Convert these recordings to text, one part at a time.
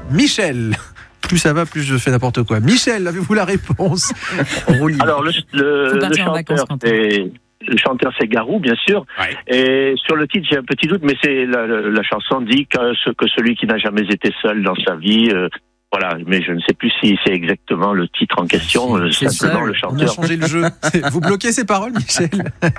Michel. Plus ça va, plus je fais n'importe quoi. Michel, avez-vous la réponse? Alors, le chanteur, c'est Garou, bien sûr. Ouais. Et sur le titre, j'ai un petit doute, mais c'est la chanson dit que celui qui n'a jamais été seul dans sa vie. Voilà, mais je ne sais plus si c'est exactement le titre en question. Simplement le chanteur. On a changé le jeu. Vous bloquez ces paroles, Michel?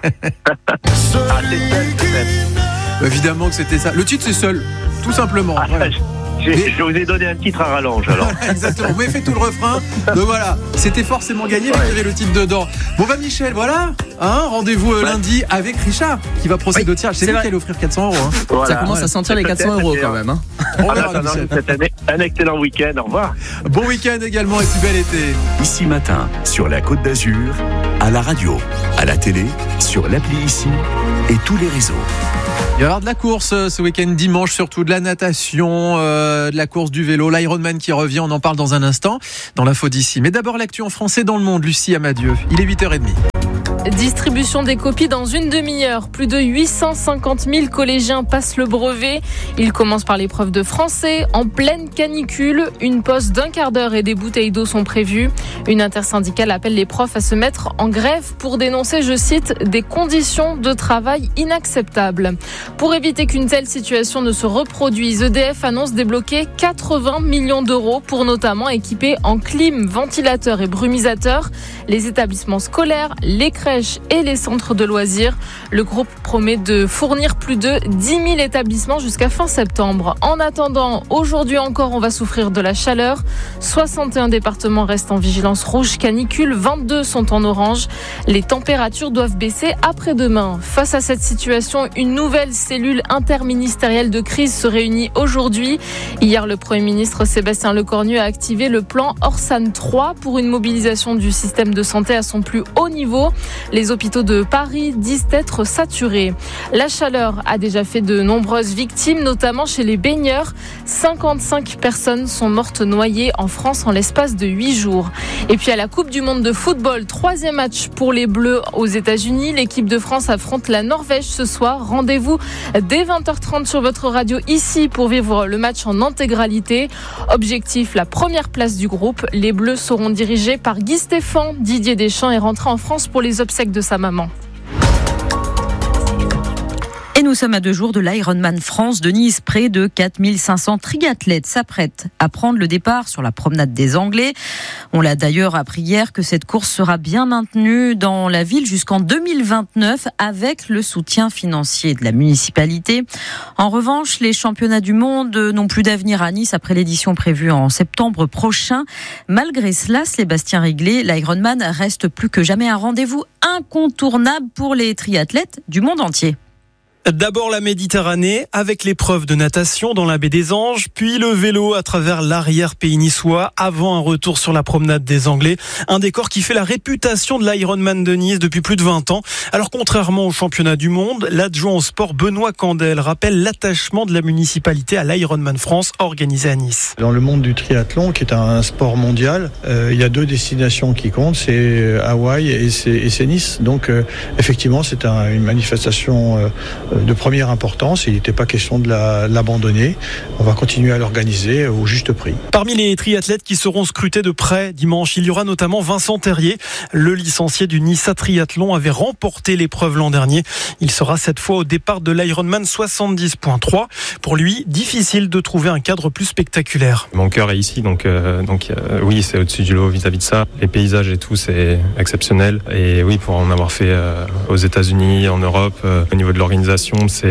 Évidemment que c'était ça. Le titre, c'est Seul, tout simplement. Voilà. Je vous ai donné un titre à rallonge alors. Exactement, vous m'avez fait tout le refrain. Donc voilà, c'était forcément gagné, mais il y avait le titre dedans. Bon Michel, voilà, rendez-vous lundi avec Richard qui va procéder au tirage. C'est lui qui allait offrir 400 €. Voilà. Ça commence à sentir les 400 € quand même. On verra, cette année, un excellent week-end, au revoir. Bon week-end également et plus bel été. Ici Matin, sur la Côte d'Azur, à la radio, à la télé, sur l'appli Ici et tous les réseaux. Il va y avoir de la course ce week-end dimanche, surtout de la natation, de la course du vélo, l'Ironman qui revient, on en parle dans un instant dans l'info d'ici. Mais d'abord l'actu en français dans le monde, Lucie Amadieu, il est 8h30. Distribution des copies dans une demi-heure. Plus de 850 000 collégiens passent le brevet. Ils commencent par l'épreuve de français. En pleine canicule, une pause d'1 quart d'heure et des bouteilles d'eau sont prévues. Une intersyndicale appelle les profs à se mettre en grève pour dénoncer, je cite, des conditions de travail inacceptables. Pour éviter qu'une telle situation ne se reproduise, EDF annonce débloquer 80 millions d'euros pour notamment équiper en clim, ventilateur et brumisateur les établissements scolaires, les crèches et les centres de loisirs. Le groupe promet de fournir plus de 10 000 établissements jusqu'à fin septembre. En attendant, aujourd'hui encore, on va souffrir de la chaleur. 61 départements restent en vigilance rouge canicule, 22 sont en orange. Les températures doivent baisser après-demain. Face à cette situation, une nouvelle cellule interministérielle de crise se réunit aujourd'hui. Hier, le Premier ministre Sébastien Lecornu a activé le plan Orsan 3 pour une mobilisation du système de santé à son plus haut niveau. Les hôpitaux de Paris disent être saturés. La chaleur a déjà fait de nombreuses victimes, notamment chez les baigneurs. 55 personnes sont mortes noyées en France en l'espace de 8 jours. Et puis à la Coupe du Monde de football, 3e match pour les Bleus aux États-Unis. L'équipe de France affronte la Norvège ce soir. Rendez-vous dès 20h30 sur votre radio ici pour vivre le match en intégralité. Objectif, la première place du groupe. Les Bleus seront dirigés par Guy Stéphane. Didier Deschamps est rentré en France pour les obsèques de sa maman. Et nous sommes à 2 jours de l'Ironman France de Nice. Près de 4500 triathlètes s'apprêtent à prendre le départ sur la promenade des Anglais. On l'a d'ailleurs appris hier que cette course sera bien maintenue dans la ville jusqu'en 2029 avec le soutien financier de la municipalité. En revanche, les championnats du monde n'ont plus d'avenir à Nice après l'édition prévue en septembre prochain. Malgré cela, Sébastien Réglet, l'Ironman reste plus que jamais un rendez-vous incontournable pour les triathlètes du monde entier. D'abord la Méditerranée avec l'épreuve de natation dans la baie des Anges, puis le vélo à travers l'arrière-pays niçois avant un retour sur la promenade des Anglais. Un décor qui fait la réputation de l'Ironman de Nice depuis plus de 20 ans. Alors contrairement au championnat du monde, l'adjoint au sport Benoît Candel rappelle l'attachement de la municipalité à l'Ironman France organisé à Nice. Dans le monde du triathlon, qui est un sport mondial, il y a 2 destinations qui comptent, c'est Hawaï et c'est Nice. Donc effectivement, c'est une manifestation de première importance. Il n'était pas question de l'abandonner. On va continuer à l'organiser au juste prix. Parmi les triathlètes qui seront scrutés de près dimanche, il y aura notamment Vincent Terrier. Le licencié du Nissa Triathlon avait remporté l'épreuve l'an dernier. Il sera cette fois au départ de l'Ironman 70.3. Pour lui, difficile de trouver un cadre plus spectaculaire. Mon cœur est ici, donc oui, c'est au-dessus du lot vis-à-vis de ça. Les paysages et tout, c'est exceptionnel. Et oui, pour en avoir fait aux États-Unis, en Europe, au niveau de l'organisation,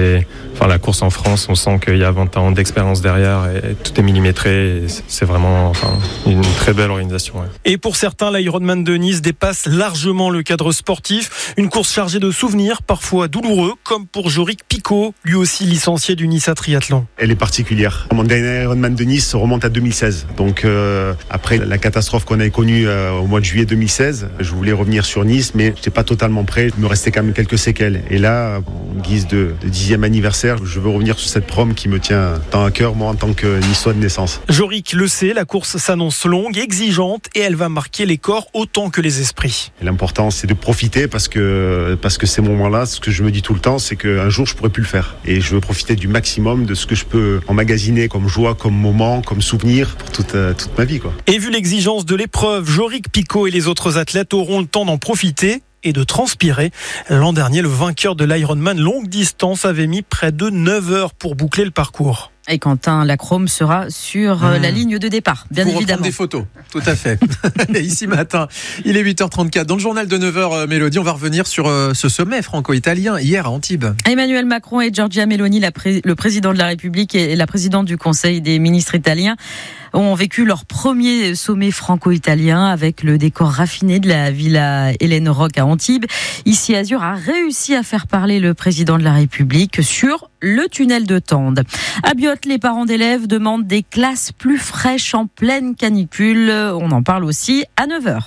la course en France, on sent qu'il y a 20 ans d'expérience derrière et tout est millimétré. Et c'est vraiment une très belle organisation. Ouais. Et pour certains, l'Ironman de Nice dépasse largement le cadre sportif. Une course chargée de souvenirs, parfois douloureux, comme pour Jorick Picot, lui aussi licencié du Nissa Triathlon. Elle est particulière. Mon dernier Ironman de Nice remonte à 2016. Donc après la catastrophe qu'on avait connue au mois de juillet 2016, je voulais revenir sur Nice, mais je n'étais pas totalement prêt. Il me restait quand même quelques séquelles. Et là, en guise de de 10e anniversaire. Je veux revenir sur cette prom qui me tient tant à cœur, moi, en tant que niçois de naissance. Jorik le sait, la course s'annonce longue, exigeante et elle va marquer les corps autant que les esprits. Et l'important, c'est de profiter parce que ces moments-là, ce que je me dis tout le temps, c'est qu'un jour, je pourrai plus le faire. Et je veux profiter du maximum de ce que je peux emmagasiner comme joie, comme moment, comme souvenir pour toute ma vie, quoi. Et vu l'exigence de l'épreuve, Jorik Picot et les autres athlètes auront le temps d'en profiter et de transpirer. L'an dernier, le vainqueur de l'Ironman longue distance avait mis près de 9 heures pour boucler le parcours. Et Quentin Lacrome sera sur la ligne de départ, bien pour évidemment. Pour des photos, tout à fait. Et ici matin, il est 8h34. Dans le journal de 9h, Mélodie, on va revenir sur ce sommet franco-italien hier à Antibes. Emmanuel Macron et Giorgia Meloni, le président de la République et la présidente du Conseil des ministres italiens, ont vécu leur premier sommet franco-italien avec le décor raffiné de la Villa Hélène Roque à Antibes. Ici, Azur a réussi à faire parler le président de la République sur le tunnel de Tende. À Biot, les parents d'élèves demandent des classes plus fraîches en pleine canicule. On en parle aussi à 9h.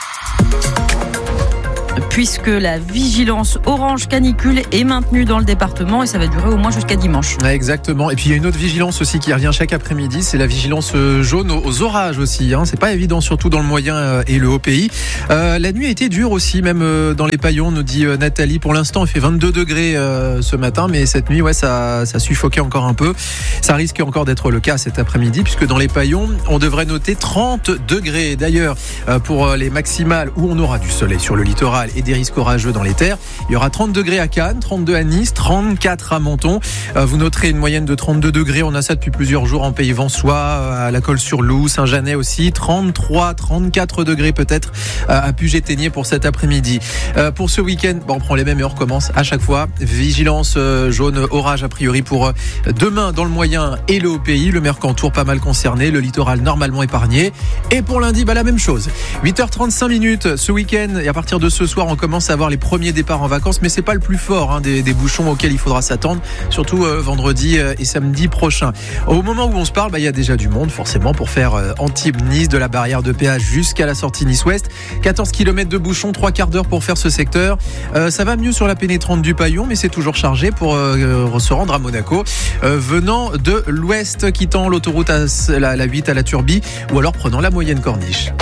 Puisque la vigilance orange canicule est maintenue dans le département et ça va durer au moins jusqu'à dimanche. Ouais, exactement. Et puis il y a une autre vigilance aussi qui revient chaque après-midi, c'est la vigilance jaune aux orages aussi. C'est pas évident, surtout dans le moyen et le haut pays. La nuit a été dure aussi, même dans les paillons, nous dit Nathalie. Pour l'instant, il fait 22 degrés ce matin, mais cette nuit, ça suffoquait encore un peu. Ça risque encore d'être le cas cet après-midi, puisque dans les paillons, on devrait noter 30 degrés. D'ailleurs, pour les maximales où on aura du soleil sur le littoral et des risques orageux dans les terres, il y aura 30 degrés à Cannes, 32 à Nice, 34 à Menton. Vous noterez une moyenne de 32 degrés. On a ça depuis plusieurs jours en Pays Vensois, à la Colle-sur-Loup, Saint-Janet aussi. 33, 34 degrés peut-être à Puget-Théniers pour cet après-midi. Pour ce week-end, on prend les mêmes et on recommence à chaque fois. Vigilance jaune orage a priori pour demain dans le moyen et le haut pays. Le Mercantour pas mal concerné, le littoral normalement épargné. Et pour lundi, la même chose. 8h35 ce week-end et à partir de ce soir, on commence à avoir les premiers départs en vacances, mais c'est pas le plus fort des bouchons auxquels il faudra s'attendre, surtout vendredi et samedi prochain. Au moment où on se parle, il y a déjà du monde forcément pour faire Antibes-Nice, de la barrière de péage jusqu'à la sortie Nice-Ouest. 14 km de bouchons, 3 quarts d'heure pour faire ce secteur. Ça va mieux sur la pénétrante du Paillon, mais c'est toujours chargé pour se rendre à Monaco, venant de l'ouest, quittant l'autoroute la 8 à la Turbie, ou alors prenant la moyenne Corniche.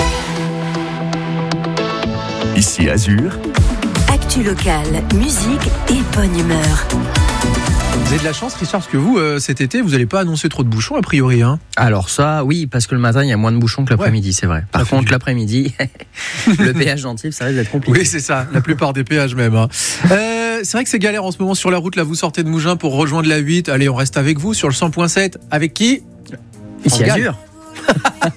Ici Azur. Actu locale, musique et bonne humeur. Vous avez de la chance, Richard, parce que vous, cet été, vous n'allez pas annoncer trop de bouchons, a priori. Alors ça, oui, parce que le matin, il y a moins de bouchons que l'après-midi, c'est vrai. Par contre, l'après-midi, le péage d'Antibes, ça risque d'être compliqué. Oui, c'est ça, la plupart des péages même. C'est vrai que c'est galère en ce moment sur la route. Là, vous sortez de Mougins pour rejoindre la 8. Allez, on reste avec vous sur le 100.7. Avec qui ? Ici Azur.